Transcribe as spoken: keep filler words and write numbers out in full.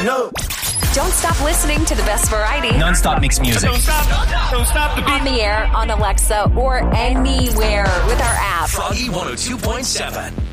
no. Don't stop listening to the best variety. Non-stop mix music. Don't stop. Don't stop the beat. On the air, on Alexa, or anywhere with our app. Froggy one oh two point seven.